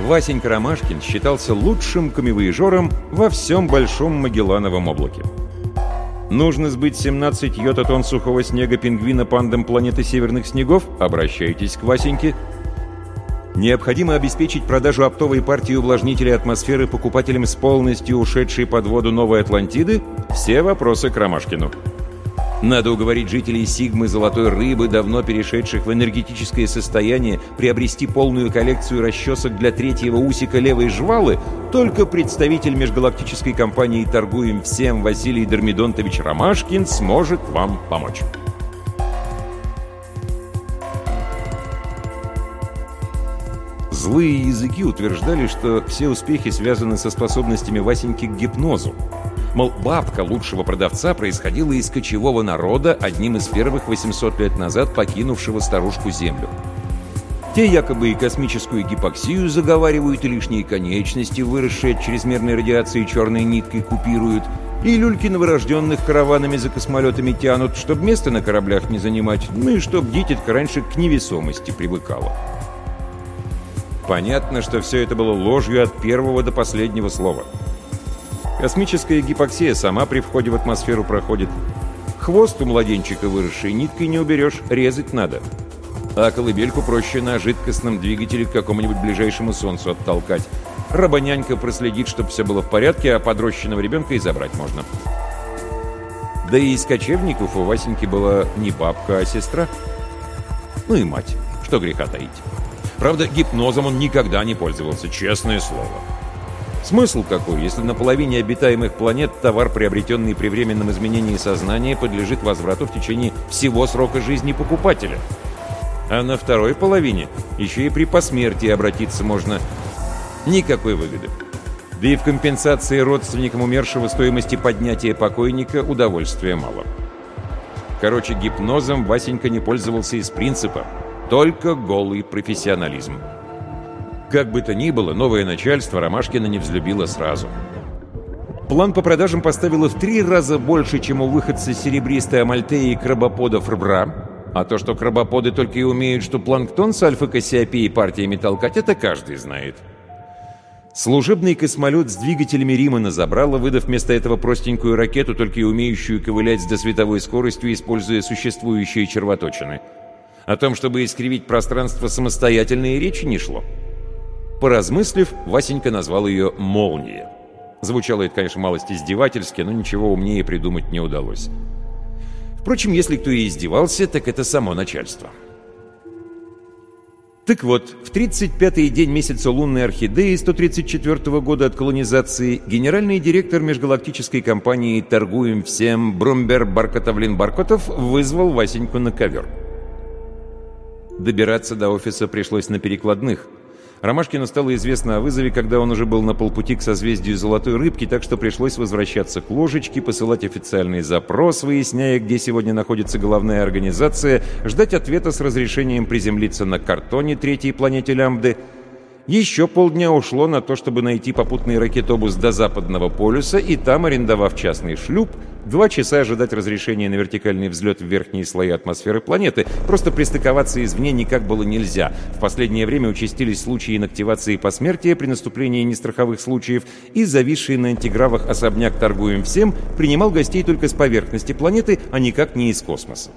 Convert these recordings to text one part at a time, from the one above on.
Васенька Ромашкин считался лучшим коммивояжером во всем Большом Магеллановом облаке. Нужно сбыть 17 йота-тонн сухого снега пингвина пандам планеты Северных Снегов? Обращайтесь к Васеньке. Необходимо обеспечить продажу оптовой партии увлажнителей атмосферы покупателям с полностью ушедшей под воду Новой Атлантиды? Все вопросы к Ромашкину. Надо уговорить жителей Сигмы Золотой Рыбы, давно перешедших в энергетическое состояние, приобрести полную коллекцию расчесок для третьего усика левой жвалы. Только представитель межгалактической компании «Торгуем всем» Василий Дормидонтович Ромашкин сможет вам помочь. Злые языки утверждали, что все успехи связаны со способностями Васеньки к гипнозу. Мол, бабка лучшего продавца происходила из кочевого народа, одним из первых 800 лет назад покинувшего старушку Землю. Те якобы и космическую гипоксию заговаривают, и лишние конечности, выросшие от чрезмерной радиации, черной ниткой купируют, и люльки новорожденных караванами за космолетами тянут, чтобы место на кораблях не занимать, ну и чтоб дитятка раньше к невесомости привыкала. Понятно, что все это было ложью от первого до последнего слова. Космическая гипоксия сама при входе в атмосферу проходит. Хвост у младенчика выросший ниткой не уберешь, резать надо. А колыбельку проще на жидкостном двигателе к какому-нибудь ближайшему солнцу оттолкать. Рабонянька проследит, чтобы все было в порядке, а подрощенного ребенка и забрать можно. Да и из кочевников у Васеньки была не бабка, а сестра. Ну и мать, что греха таить. Правда, гипнозом он никогда не пользовался, честное слово. Смысл какой, если на половине обитаемых планет товар, приобретенный при временном изменении сознания, подлежит возврату в течение всего срока жизни покупателя? А на второй половине еще и при посмертии обратиться можно. Никакой выгоды. Да и в компенсации родственникам умершего стоимости поднятия покойника удовольствия мало. Короче, гипнозом Васенька не пользовался из принципа. Только голый профессионализм. Как бы то ни было, новое начальство Ромашкина не взлюбило сразу. План по продажам поставило в 3 раза больше, чем у выходца серебристой амальтеи крабоподов рбра. А то, что крабоподы только и умеют, что планктон с альфа-кассиопеей партиями толкать, это каждый знает. Служебный космолет с двигателями Римана забрало, выдав вместо этого простенькую ракету, только и умеющую ковылять с досветовой скоростью, используя существующие червоточины. О том, чтобы искривить пространство самостоятельно, и речи не шло. Поразмыслив, Васенька назвал ее «Молния». Звучало это, конечно, малость издевательски, но ничего умнее придумать не удалось. Впрочем, если кто и издевался, так это само начальство. Так вот, в 35-й день месяца лунной орхидеи 134 года от колонизации генеральный директор межгалактической компании «Торгуем всем» Брумбер Баркотовлин-Баркотов вызвал Васеньку на ковер. Добираться до офиса пришлось на перекладных. Ромашкину стало известно о вызове, когда он уже был на полпути к созвездию Золотой Рыбки, так что пришлось возвращаться к ложечке, посылать официальный запрос, выясняя, где сегодня находится головная организация, ждать ответа с разрешением приземлиться на Картоне, третьей планете Лямбды. Еще полдня ушло на то, чтобы найти попутный ракетобус до Западного полюса, и там, арендовав частный шлюп, 2 часа ожидать разрешения на вертикальный взлет в верхние слои атмосферы планеты. Просто пристыковаться извне никак было нельзя. В последнее время участились случаи инактивации посмертия при наступлении нестраховых случаев, и зависший на антигравах особняк «Торгуем всем» принимал гостей только с поверхности планеты, а никак не из космоса.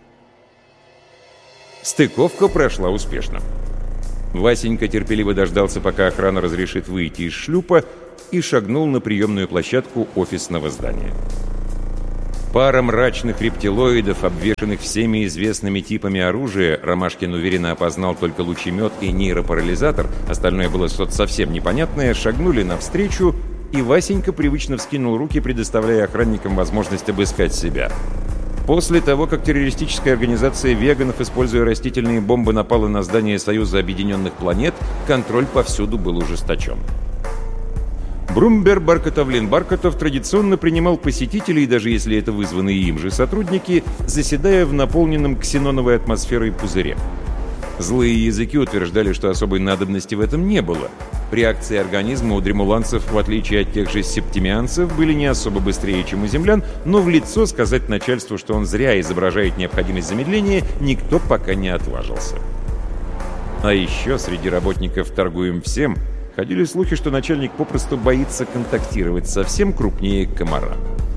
Стыковка прошла успешно. Васенька терпеливо дождался, пока охрана разрешит выйти из шлюпа, и шагнул на приемную площадку офисного здания. Пара мрачных рептилоидов, обвешанных всеми известными типами оружия, Ромашкин уверенно опознал только лучемет и нейропарализатор, остальное было что-то совсем непонятное, шагнули навстречу, и Васенька привычно вскинул руки, предоставляя охранникам возможность обыскать себя. После того, как террористическая организация веганов, используя растительные бомбы, напала на здание Союза Объединенных Планет, контроль повсюду был ужесточен. Брумбер Баркотовлин-Баркотов традиционно принимал посетителей, даже если это вызванные им же сотрудники, заседая в наполненном ксеноновой атмосферой пузыре. Злые языки утверждали, что особой надобности в этом не было. Реакции организма у дремуланцев, в отличие от тех же септимианцев, были не особо быстрее, чем у землян, но в лицо сказать начальству, что он зря изображает необходимость замедления, никто пока не отважился. А еще среди работников «Торгуем всем» Ходили слухи, что начальник попросту боится контактировать со всем крупнее комара.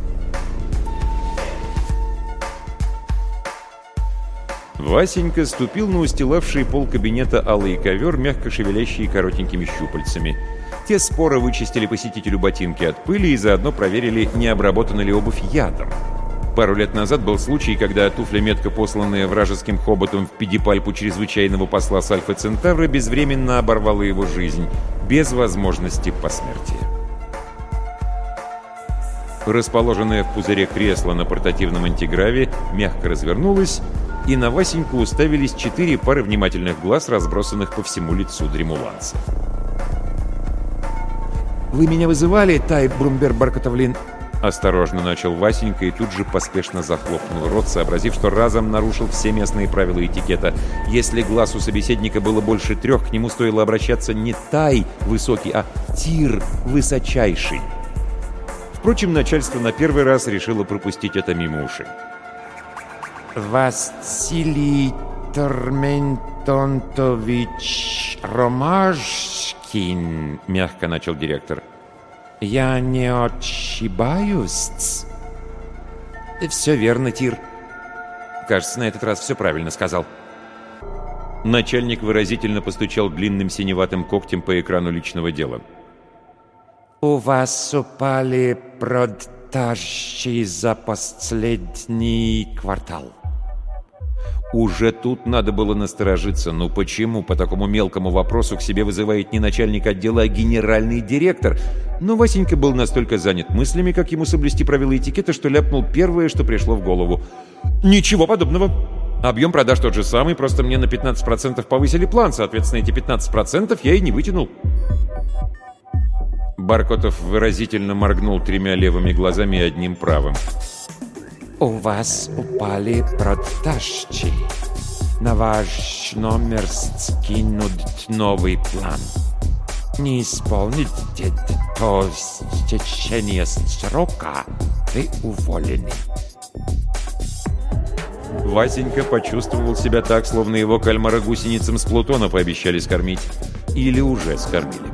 Васенька ступил на устилавший пол кабинета алый ковер, мягко шевелящий коротенькими щупальцами. Те споро вычистили посетителю ботинки от пыли и заодно проверили, не обработана ли обувь ядом. Пару лет назад был случай, когда туфля, метко посланная вражеским хоботом в педипальпу чрезвычайного посла с Альфа Центавра, безвременно оборвала его жизнь, без возможности посмертия. Расположенное в пузыре кресло на портативном антиграве мягко развернулось, и на Васеньку уставились 4 пары внимательных глаз, разбросанных по всему лицу дремуланца. «Вы меня вызывали, Тай Брумбер-Баркатовлин?» Осторожно начал Васенька и тут же поспешно захлопнул рот, сообразив, что разом нарушил все местные правила этикета. Если глаз у собеседника было больше 3, к нему стоило обращаться не Тай высокий, а Тир высочайший. Впрочем, начальство на первый раз решило пропустить это мимо ушей. «Василий Торментонтович Ромашкин», — мягко начал директор. «Я не ошибаюсь?» «Все верно, Тир. Кажется, на этот раз все правильно сказал». Начальник выразительно постучал длинным синеватым когтем по экрану личного дела. «У вас упали продажи за последний квартал». Уже тут надо было насторожиться. Ну почему по такому мелкому вопросу к себе вызывает не начальник отдела, а генеральный директор? Но Васенька был настолько занят мыслями, как ему соблюсти правила этикета, что ляпнул первое, что пришло в голову. «Ничего подобного. Объем продаж тот же самый, просто мне на 15% повысили план, соответственно, эти 15% я и не вытянул». Баркотов выразительно моргнул 3 левыми глазами и 1 правым. «У вас упали продажи. На ваш номер скинут новый план. Не исполните до истечения срока, вы уволены». Васенька почувствовал себя так, словно его кальмара гусеницам с Плутона пообещали скормить. Или уже скормили.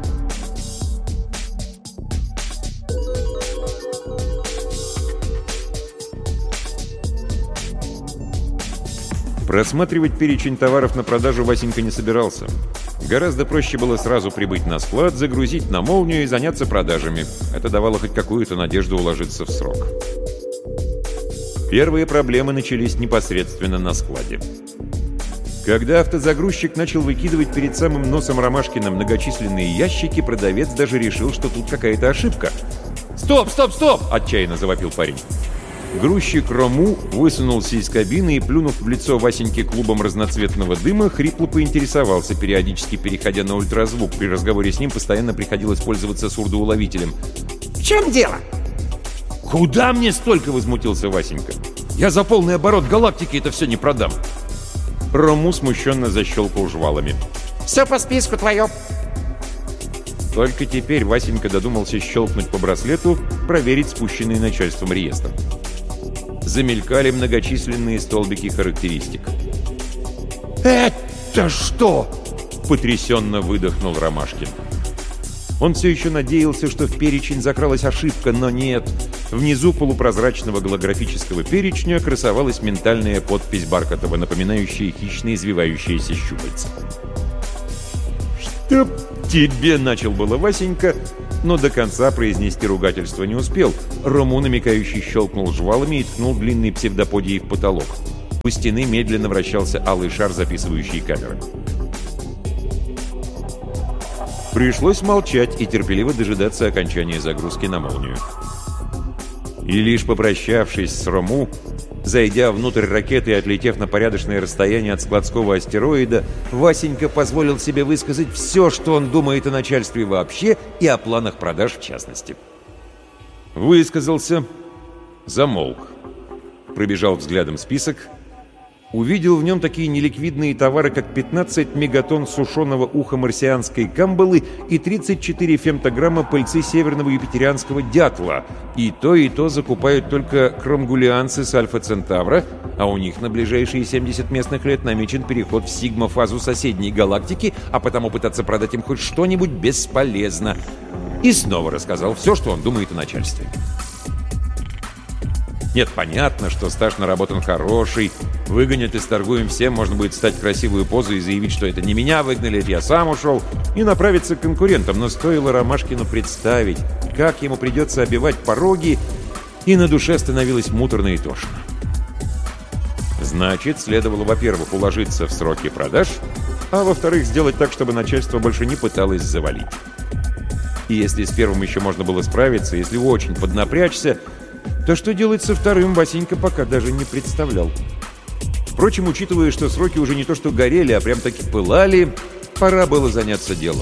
Просматривать перечень товаров на продажу Васенька не собирался. Гораздо проще было сразу прибыть на склад, загрузить на молнию и заняться продажами. Это давало хоть какую-то надежду уложиться в срок. Первые проблемы начались непосредственно на складе. Когда автозагрузчик начал выкидывать перед самым носом Ромашкина многочисленные ящики, продавец даже решил, что тут какая-то ошибка. «Стоп, стоп, стоп!» – отчаянно завопил парень. Грузчик Рому высунулся из кабины и, плюнув в лицо Васеньке клубом разноцветного дыма, хрипло поинтересовался, периодически переходя на ультразвук. При разговоре с ним постоянно приходилось пользоваться сурдоуловителем. «В чем дело?» «Куда мне столько?» — возмутился Васенька. «Я за полный оборот галактики это все не продам». Рому смущенно защелкал жвалами. «Все по списку твое». Только теперь Васенька додумался щелкнуть по браслету, проверить спущенный начальством реестр. Замелькали многочисленные столбики характеристик. «Это что?» — потрясенно выдохнул Ромашкин. Он все еще надеялся, что в перечень закралась ошибка, но нет. Внизу полупрозрачного голографического перечня красовалась ментальная подпись Баркотова, напоминающая хищные извивающиеся щупальца. «Чтоб тебе!» — начал было Васенька, но до конца произнести ругательство не успел. Рому, намекающий, щелкнул жвалами и ткнул длинной псевдоподией в потолок. У стены медленно вращался алый шар, записывающий камеры. Пришлось молчать и терпеливо дожидаться окончания загрузки на молнию. И лишь попрощавшись с Рому, зайдя внутрь ракеты и отлетев на порядочное расстояние от складского астероида, Васенька позволил себе высказать все, что он думает о начальстве вообще и о планах продаж в частности. Высказался, замолк, пробежал взглядом список увидел в нем такие неликвидные товары, как 15 мегатонн сушеного уха марсианской камбалы и 34 фемтограмма пыльцы северного юпитерианского дятла. И то закупают только кромгулианцы с Альфа-Центавра, а у них на ближайшие 70 местных лет намечен переход в сигма-фазу соседней галактики, а потому пытаться продать им хоть что-нибудь бесполезно. И снова рассказал все, что он думает о начальстве. Нет, понятно, что стаж наработан хороший. Выгонят и торгуем всем, можно будет встать в красивую позу и заявить, что это не меня выгнали, это я сам ушел, и направиться к конкурентам. Но стоило Ромашкину представить, как ему придется обивать пороги, и на душе становилось муторно и тошно. Значит, следовало, во-первых, уложиться в сроки продаж, а во-вторых, сделать так, чтобы начальство больше не пыталось завалить. И если с первым еще можно было справиться, если очень поднапрячься, то что делать со вторым, Васенька пока даже не представлял. Впрочем, учитывая, что сроки уже не то что горели, а прям-таки пылали, пора было заняться делом.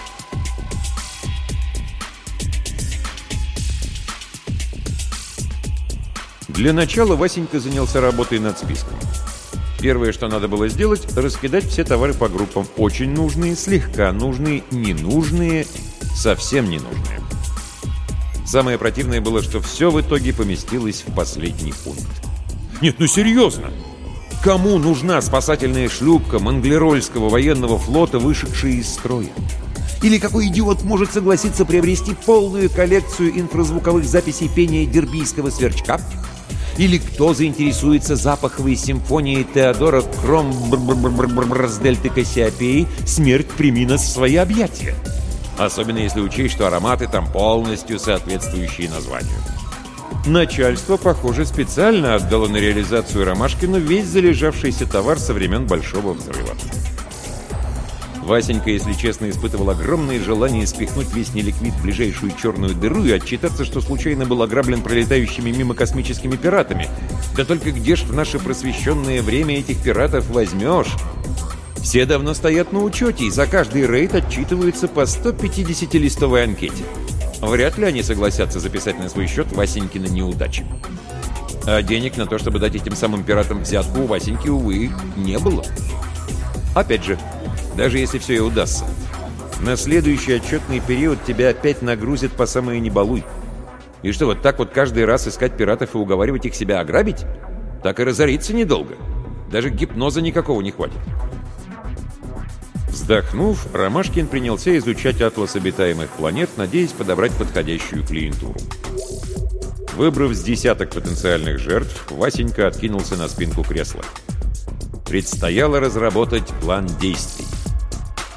Для начала Васенька занялся работой над списком. Первое, что надо было сделать, раскидать все товары по группам. Очень нужные, слегка нужные, ненужные, совсем ненужные. Самое противное было, что все в итоге поместилось в последний пункт. Нет, ну серьезно! Кому нужна спасательная шлюпка Манглерольского военного флота, вышедшая из строя? Или какой идиот может согласиться приобрести полную коллекцию инфразвуковых записей пения дербийского сверчка? Или кто заинтересуется запаховой симфонией Теодора с дельты Кассиопеи «Смерть прими нас в свои объятия»? Особенно если учесть, что ароматы там полностью соответствующие названию. Начальство, похоже, специально отдало на реализацию Ромашкину весь залежавшийся товар со времен Большого взрыва. Васенька, если честно, испытывал огромное желание спихнуть весь неликвид в ближайшую черную дыру и отчитаться, что случайно был ограблен пролетающими мимо космическими пиратами. Да только где ж в наше просвещенное время этих пиратов возьмешь? Все давно стоят на учете, и за каждый рейд отчитываются по 150-листовой анкете. Вряд ли они согласятся записать на свой счет Васенькины неудачи. А денег на то, чтобы дать этим самым пиратам взятку, у Васеньки, увы, не было. Опять же, даже если все и удастся, на следующий отчетный период тебя опять нагрузят по самое не балуй. И что, вот так вот каждый раз искать пиратов и уговаривать их себя ограбить? Так и разориться недолго. Даже гипноза никакого не хватит. Вздохнув, Ромашкин принялся изучать атлас обитаемых планет, надеясь подобрать подходящую клиентуру. Выбрав с десяток потенциальных жертв, Васенька откинулся на спинку кресла. Предстояло разработать план действий.